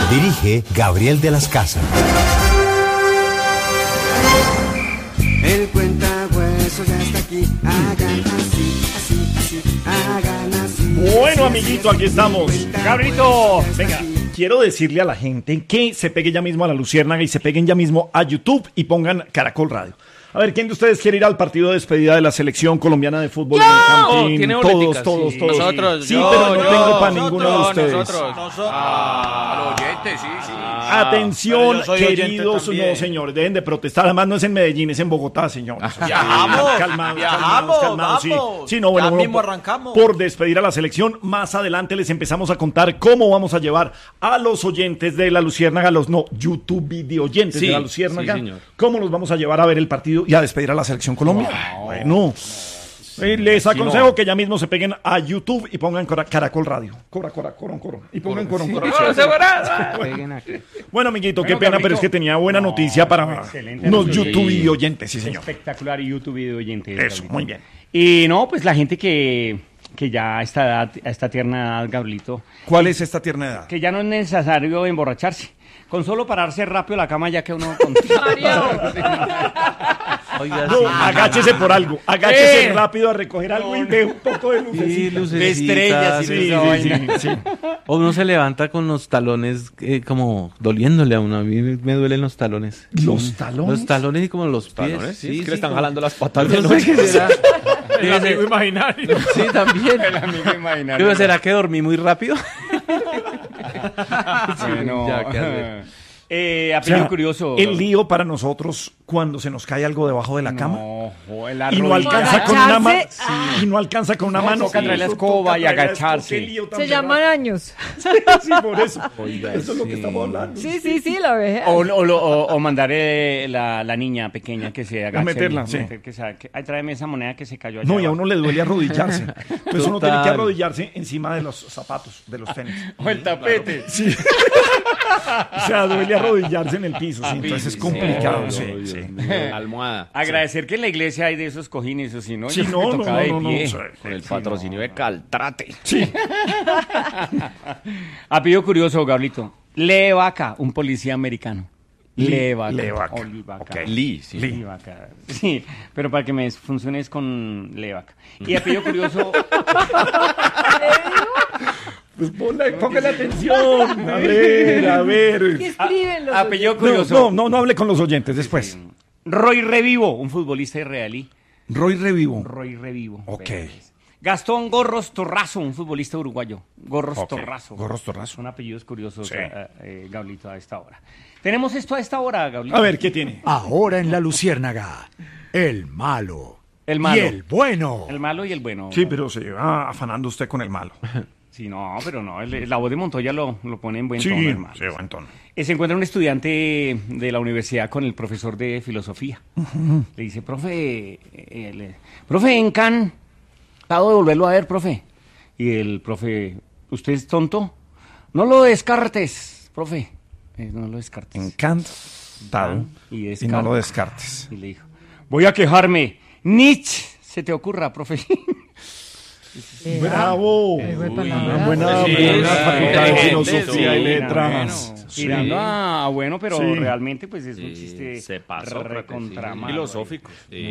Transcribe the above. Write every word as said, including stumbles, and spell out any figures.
Dirige Gabriel de las Casas. El cuentahuesos ya está aquí. Hagan así, así, así. Hagan así. Bueno, amiguito, aquí estamos. Gabrielito, venga. Quiero decirle a la gente que se pegue ya mismo a la Luciérnaga y se peguen ya mismo a YouTube y pongan Caracol Radio. A ver, ¿quién de ustedes quiere ir al partido de despedida de la selección colombiana de fútbol? ¡Yo! En el Campín? ¿Tiene Todos, boleticas? todos, Sí. todos. Nosotros, Sí, yo, pero no yo, tengo para nosotros, ninguno de ustedes. Nosotros, nosotros. Ah, a los oyentes, sí, sí. Ah, Atención, pero yo soy oyente queridos, también. no, señores, deben de protestar. Además, no es en Medellín, es en Bogotá, señores. Viajamos, calmados, viajamos, calmados, calmados, sí. vamos. Sí, no, bueno, Ya bueno, mismo por- arrancamos. Por despedir a la selección, más adelante les empezamos a contar cómo vamos a llevar a los oyentes de la Luciérnaga, los no, YouTube video oyentes Sí, de la Luciérnaga, sí, señor. cómo los vamos a llevar a ver el partido y a despedir a la selección Colombia. Bueno, eh, les aconsejo no. que ya mismo se peguen a YouTube y pongan Cora- Caracol Radio. Cora, cora, coron, coro. Y pongan coron, coron. Bueno, amiguito, qué Bueno, pena, Gabrito. pero es que tenía buena noticia para excelente unos noticia. YouTube video oyentes, sí, señor. Espectacular YouTube video oyente. Eso, Gabrielito. muy bien. Y no, pues la gente que, que ya a esta edad, a esta tierna edad, Gabrielito, ¿Cuál es esta tierna edad? que ya no es necesario emborracharse. Con solo pararse rápido la cama ya que uno... Con... Oiga, No, sí. agáchese por algo, agáchese Eh. rápido a recoger algo y ve un poco de Sí, lucecita. lucecitas, De estrellas y Sí, de sí, esa sí, vaina. sí. O uno se levanta con los talones eh, como doliéndole a uno. A mí me duelen los talones. ¿Los talones? Los talones y como los pies. ¿Talones? Sí, Sí, es que sí, le están como- jalando las patas No de sé noche. qué será. El Debe amigo ser- imaginario. Sí, también. El amigo imaginario. Pero ¿será que dormí muy rápido? Bueno, Ya, ¿qué hacer? eh, O apellido sea, curioso. el lío para nosotros cuando se nos cae algo debajo de la cama No, joder, y la no rodilla. alcanza con una mano Agacharse. y no alcanza con una No, mano. toca traer la Eso escoba toca y traer la agacharse. escoba, qué lío tan Se berraco. llaman años. Sí, por eso. Oiga, Eso es lo que sí. estamos hablando. Sí, sí, sí, la vejez. O, o, lo- o- o mandar eh, la, la niña pequeña que se agache. meterla, y sí. meter que se- que- ay, tráeme esa moneda que se cayó allá. No, y a abajo. uno le duele arrodillarse. Entonces uno tiene que Total. arrodillarse encima de los zapatos, de los tenis. O el tapete. Sí. O sea, duele arrodillarse en el piso, sí, entonces es sí, complicado. sí, Sí, sí. sí. Almohada. Agradecer que en la iglesia hay de esos cojines, o si no, Sí, yo no, me no, tocaba no, de no, no, pie. sí. Con el patrocinio de Caltrate. Sí. Apellido curioso, Gablito. Lee Vaca, un policía americano. Lee Vaca. Lee Vaca. O Lee Vaca. Ok. Lee, sí. Lee Vaca. Sí, pero para que me funcione es con Lee Vaca. Y apellido curioso, Pues ponle, póngale atención. A ver, a ¿Qué ver. escriben los apellido No, curioso. no, no, no hable con los oyentes después. Roy Revivo, un futbolista israelí. Roy Revivo. Roy Revivo. Ok. Pérez. Gastón Gorros Torrazo, un futbolista uruguayo. Gorros Ok. Torrazo. Gorros Torrazo. Son apellidos curiosos, Sí. eh, eh, Gablito, a esta hora. Tenemos esto a esta hora, Gablito. A ver, ¿qué tiene? Ahora en la Luciérnaga, el malo. El malo. Y el bueno. El malo y el bueno. Sí, pero se va afanando usted con el malo. Sí, no, pero no. el- la voz de Montoya lo, lo pone en buen Sí, tono, hermano. sí, buen tono. Eh, Se encuentra un estudiante de la universidad con el profesor de filosofía. Le dice, profe, eh, le- profe, en Cannes, acabo de volverlo a ver, profe. Y el profe, ¿usted es tonto? No lo descartes, profe. Eh, no lo descartes. Encantado. Y Y descarta. no lo descartes. Y le dijo, voy a quejarme. Nietzsche, se te ocurra, profe. Eh, ¡Bravo! eh, buena Uy, palabra. buena, Sí, buena sí, facultad de sí, filosofía y sí, letras. Bueno, Sí. tirando a bueno, pero Sí. realmente pues es un Sí, chiste se pasó, recontra sí, malo. filosófico. Sí.